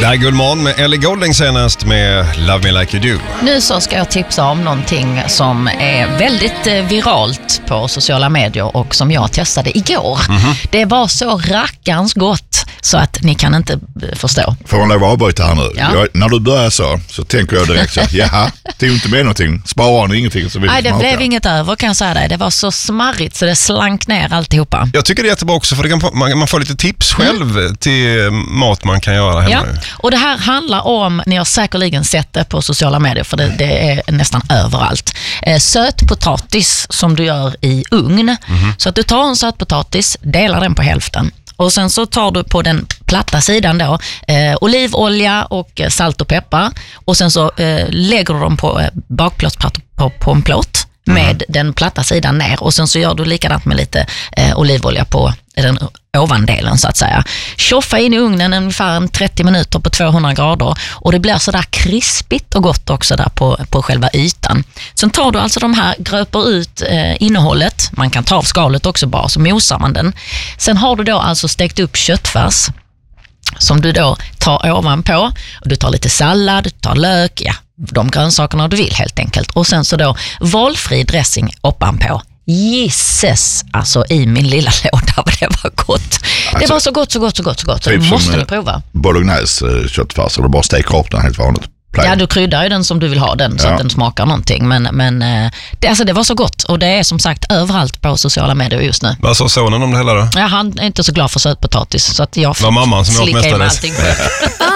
Det här är Guldmorgon med Ellie Goulding senast med Love Me Like You Do. Nu så ska jag tipsa om någonting som är väldigt viralt på sociala medier och som jag testade igår. Det var så rackarns gott så att ni kan inte förstå. Får man lov att avbryta här nu? Ja. När du börjar så tänker jag direkt så att jaha, det är ju inte med någonting. Sparar ni ingenting så vill Nej, det smaka. blev inget över kan jag säga dig. Det var så smarrigt så det slank ner alltihopa. Jag tycker det är jättebra också för det kan, man får lite tips själv till mat man kan göra hemma. Ja, och det här handlar om, ni har säkerligen sett det på sociala medier för det är nästan överallt. Sötpotatis som du gör i ugn. Så att du tar en sötpotatis, delar den på hälften. Och sen så tar du på den platta sidan då olivolja och salt och peppar. Och sen så lägger du dem på bakplåtsplatta på en plåt med den platta sidan ner. Och sen så gör du likadant med lite olivolja på den ovandelen så att säga. Tjoffa in i ugnen ungefär 30 minuter på 200 grader och det blir så där krispigt och gott också där på själva ytan. Sen tar du alltså de här, gröper ut innehållet, man kan ta av skalet också bara, så mosar man den. Sen har du då alltså stekt upp köttfärs som du då tar ovanpå och du tar lite sallad, du tar lök, ja, de grönsakerna du vill helt enkelt. Och sen så då valfri dressing ovanpå. Gisses, alltså i min lilla låda vad det var gott. Det var så gott. Så Typ måste ni prova. Bolognese köttfärs eller bara steka upp den helt vanligt. Plain. Ja, du kryddar ju den som du vill ha den så att den smakar någonting. Men det var så gott och det är som sagt överallt på sociala medier just nu. Vad sa sonen om det hela då? Ja, han är inte så glad för sötpotatis så att jag fick Var mamman som åt slicka i mig mestadels? allting själv.